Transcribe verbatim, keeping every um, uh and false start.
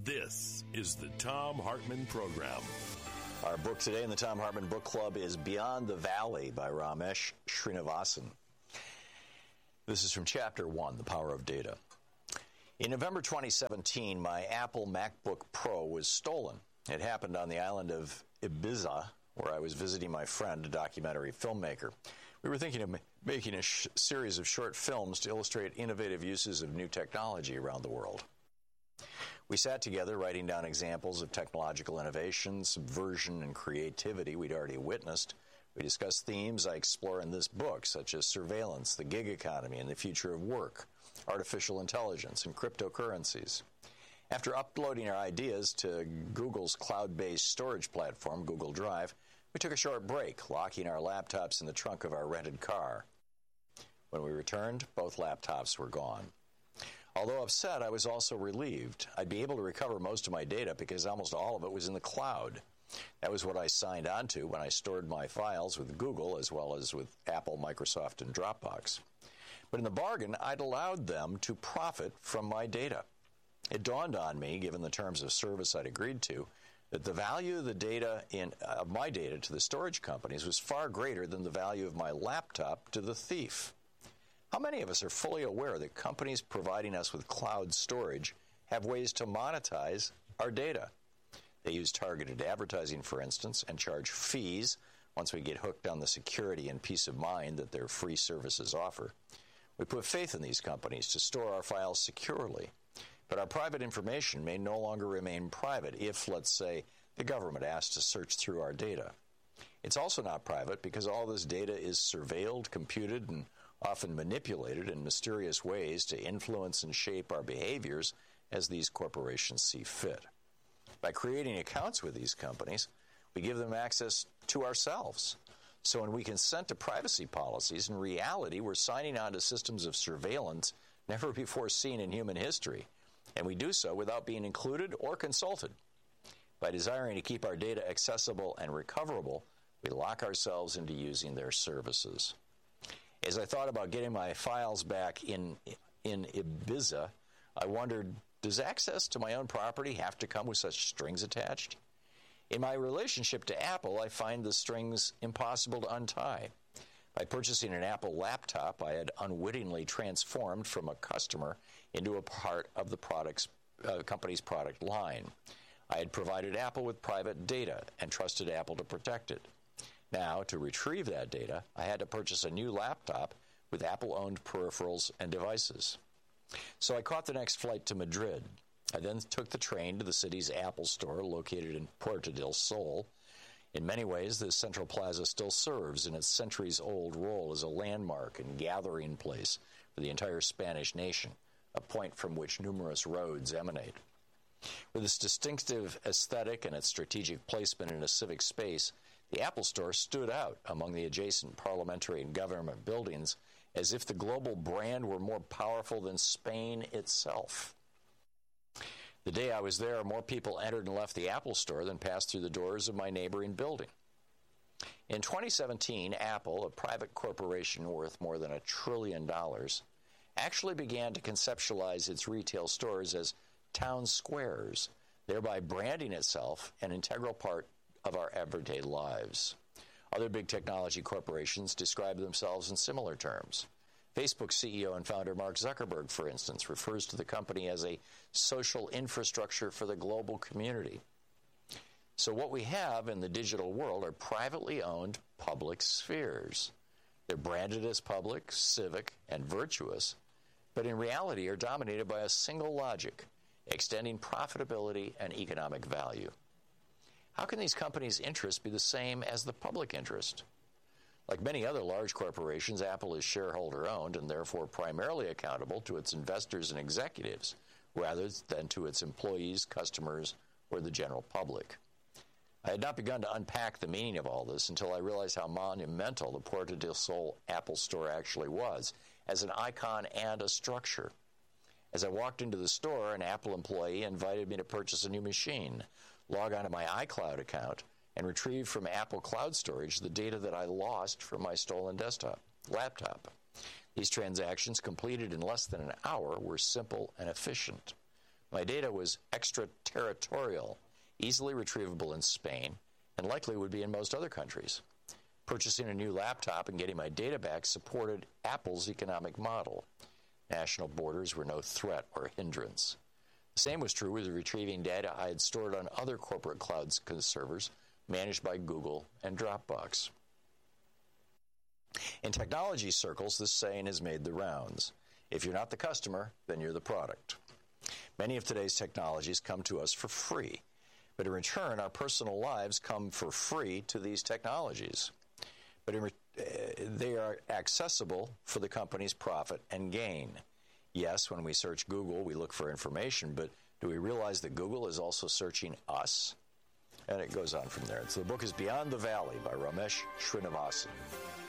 This is the Thom Hartmann Program. Our book today in the Thom Hartmann Book Club is Beyond the Valley by Ramesh Srinivasan. This is from Chapter one, The Power of Data. In November twenty seventeen, my Apple MacBook Pro was stolen. It happened on the island of Ibiza, where I was visiting my friend, a documentary filmmaker. We were thinking of making a sh- series of short films to illustrate innovative uses of new technology around the world. We sat together writing down examples of technological innovation, subversion, and creativity we'd already witnessed. We discussed themes I explore in this book, such as surveillance, the gig economy, and the future of work, artificial intelligence, and cryptocurrencies. After uploading our ideas to Google's cloud-based storage platform, Google Drive, we took a short break, locking our laptops in the trunk of our rented car. When we returned, both laptops were gone. Although upset, I was also relieved. I'd be able to recover most of my data because almost all of it was in the cloud. That was what I signed on to when I stored my files with Google as well as with Apple, Microsoft, and Dropbox. But in the bargain, I'd allowed them to profit from my data. It dawned on me, given the terms of service I'd agreed to, that the value of the data in of my data to the storage companies was far greater than the value of my laptop to the thief. How many of us are fully aware that companies providing us with cloud storage have ways to monetize our data? They use targeted advertising, for instance, and charge fees once we get hooked on the security and peace of mind that their free services offer. We put faith in these companies to store our files securely, but our private information may no longer remain private if, let's say, the government asks to search through our data. It's also not private because all this data is surveilled, computed, and often manipulated in mysterious ways to influence and shape our behaviors as these corporations see fit. By creating accounts with these companies, we give them access to ourselves. So when we consent to privacy policies, in reality, we're signing on to systems of surveillance never before seen in human history, and we do so without being included or consulted. By desiring to keep our data accessible and recoverable, we lock ourselves into using their services. As I thought about getting my files back in in Ibiza, I wondered, does access to my own property have to come with such strings attached? In my relationship to Apple, I find the strings impossible to untie. By purchasing an Apple laptop, I had unwittingly transformed from a customer into a part of the product's, uh, company's product line. I had provided Apple with private data and trusted Apple to protect it. Now, to retrieve that data, I had to purchase a new laptop with Apple-owned peripherals and devices. So I caught the next flight to Madrid. I then took the train to the city's Apple store located in Puerto del Sol. In many ways, this central plaza still serves in its centuries-old role as a landmark and gathering place for the entire Spanish nation, a point from which numerous roads emanate. With its distinctive aesthetic and its strategic placement in a civic space, the Apple Store stood out among the adjacent parliamentary and government buildings as if the global brand were more powerful than Spain itself. The day I was there, more people entered and left the Apple Store than passed through the doors of my neighboring building. In twenty seventeen, Apple, a private corporation worth more than a trillion dollars, actually began to conceptualize its retail stores as town squares, thereby branding itself an integral part of our everyday lives. Other big technology corporations describe themselves in similar terms. Facebook C E O and founder Mark Zuckerberg, for instance, refers to the company as a social infrastructure for the global community. So what we have in the digital world are privately owned public spheres. They're branded as public, civic, and virtuous, but in reality are dominated by a single logic, extending profitability and economic value. How can these companies' interests be the same as the public interest? Like many other large corporations, Apple is shareholder-owned and therefore primarily accountable to its investors and executives, rather than to its employees, customers, or the general public. I had not begun to unpack the meaning of all this until I realized how monumental the Puerto del Sol Apple Store actually was, as an icon and a structure. As I walked into the store, an Apple employee invited me to purchase a new machine, log on to my iCloud account, and retrieve from Apple Cloud Storage the data that I lost from my stolen desktop laptop. These transactions, completed in less than an hour, were simple and efficient. My data was extraterritorial, easily retrievable in Spain, and likely would be in most other countries. Purchasing a new laptop and getting my data back supported Apple's economic model. National borders were no threat or hindrance. The same was true with retrieving data I had stored on other corporate cloud servers managed by Google and Dropbox. In technology circles, this saying has made the rounds. If you're not the customer, then you're the product. Many of today's technologies come to us for free, but in return, our personal lives come for free to these technologies. But in re- uh, they are accessible for the company's profit and gain. Yes, when we search Google, we look for information, but do we realize that Google is also searching us? And it goes on from there. So the book is Beyond the Valley by Ramesh Srinivasan.